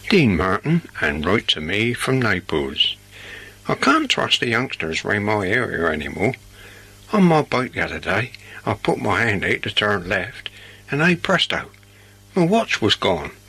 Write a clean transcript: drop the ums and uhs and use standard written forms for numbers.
Dean Martin, and write to me from Naples. I can't trust the youngsters round my area any more. On my bike the other day, I put my hand out to turn left, and presto, my watch was gone.